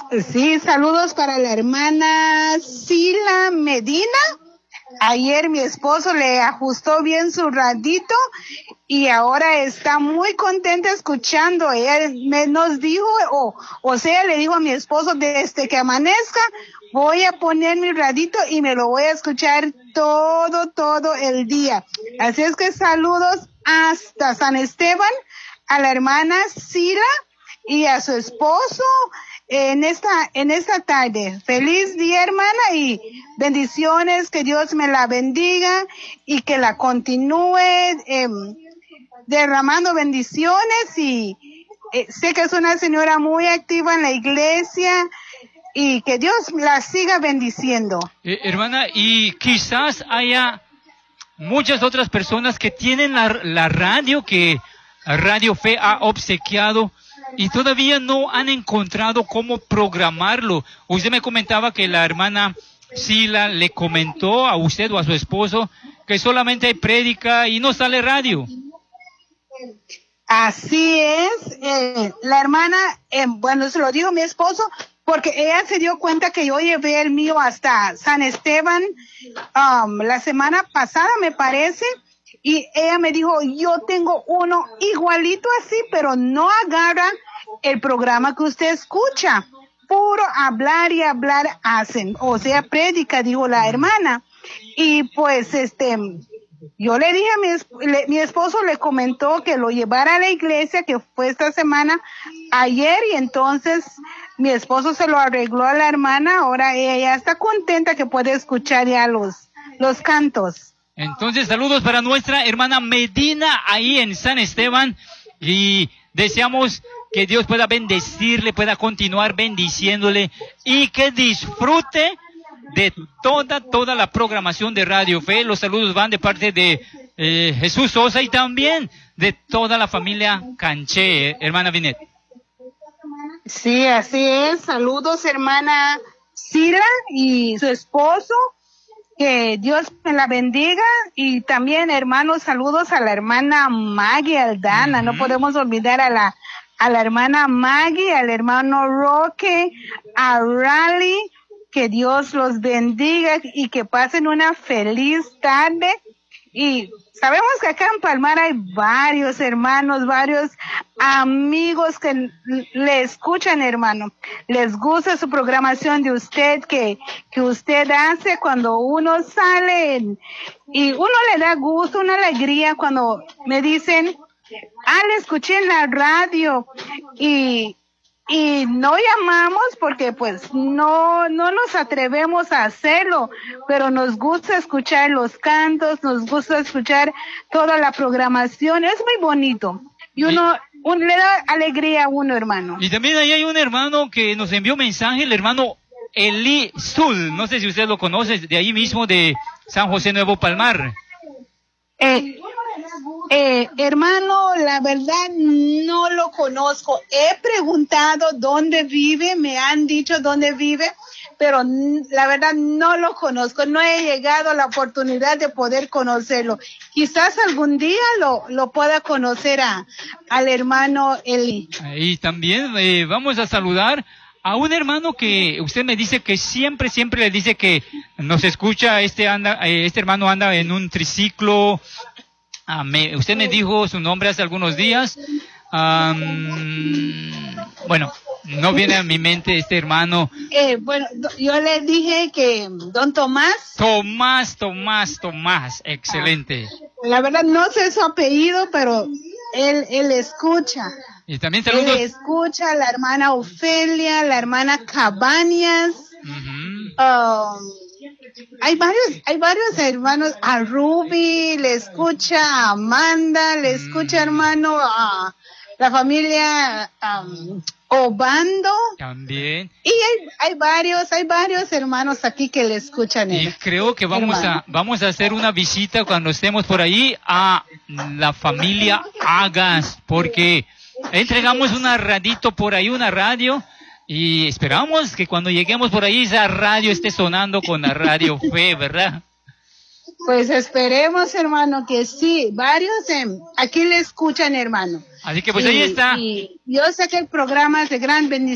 Sí, saludos para la hermana Sila Medina. Ayer mi esposo le ajustó bien su radito y ahora está muy contenta escuchando. Ella nos dijo, le dijo a mi esposo, desde que amanezca, voy a poner mi radito y me lo voy a escuchar todo el día. Así es que saludos hasta San Esteban a la hermana Sila y a su esposo en esta tarde. Feliz día, hermana, y bendiciones, que Dios me la bendiga y que la continúe derramando bendiciones, y sé que es una señora muy activa en la iglesia y que Dios la siga bendiciendo. Hermana, y quizás haya muchas otras personas que tienen la radio que Radio Fe ha obsequiado y todavía no han encontrado cómo programarlo. Usted me comentaba que la hermana Sila le comentó a usted o a su esposo que solamente hay prédica y no sale radio. Así es, la hermana, se lo dijo mi esposo, porque ella se dio cuenta que yo llevé el mío hasta San Esteban la semana pasada, me parece, y ella me dijo, yo tengo uno igualito así, pero no agarra el programa que usted escucha. Puro hablar y hablar hacen, o sea, prédica, dijo la hermana. Y pues, yo le dije a mi esposo le comentó que lo llevara a la iglesia, que fue esta semana, ayer, y entonces mi esposo se lo arregló a la hermana. Ahora ella ya está contenta que puede escuchar ya los cantos. Entonces, saludos para nuestra hermana Medina ahí en San Esteban, y deseamos que Dios pueda bendecirle, pueda continuar bendiciéndole y que disfrute de toda la programación de Radio Fe. Los saludos van de parte de Jesús Sosa y también de toda la familia Canché, hermana Vinet. Sí, así es. Saludos, hermana Sila y su esposo. Que Dios me la bendiga. Y también, hermanos, saludos a la hermana Maggie Aldana. No podemos olvidar a la hermana Maggie, al hermano Roque, a Rally. Que Dios los bendiga y que pasen una feliz tarde. Y sabemos que acá en Palmar hay varios hermanos, varios amigos que le escuchan, hermano. Les gusta su programación de usted, que usted hace cuando uno sale, y uno le da gusto, una alegría cuando me dicen, le escuché en la radio, y no llamamos porque pues no nos atrevemos a hacerlo, pero nos gusta escuchar los cantos, nos gusta escuchar toda la programación, es muy bonito. Y uno le da alegría a uno, hermano. Y también ahí hay un hermano que nos envió mensaje, el hermano Eli Zul, no sé si usted lo conoce, de ahí mismo de San José Nuevo Palmar. Hermano, la verdad no lo conozco. He preguntado dónde vive, me han dicho dónde vive, pero la verdad no lo conozco. No he llegado a la oportunidad de poder conocerlo. Quizás algún día lo pueda conocer al hermano Eli. Y también vamos a saludar a un hermano que usted me dice que siempre le dice que nos escucha. Este hermano anda en un triciclo. Usted me dijo su nombre hace algunos días. Bueno, no viene a mi mente este hermano. Yo le dije que don Tomás. Tomás, excelente. La verdad no sé su apellido, pero él escucha. Y también saludos. Él escucha, la hermana Ofelia, la hermana Cabañas. Hay varios hermanos, a Ruby, le escucha a Amanda, le escucha, hermano, a la familia Obando. También. Y hay varios hermanos aquí que le escuchan. Y creo que vamos a hacer una visita cuando estemos por ahí a la familia Agas, porque entregamos una radito por ahí, una radio. Y esperamos que cuando lleguemos por ahí esa radio esté sonando con la Radio Fe, ¿verdad? Pues esperemos, hermano, que sí. Varios aquí le escuchan, hermano. Así que pues ahí está. Y yo sé que el programa es de gran bendición.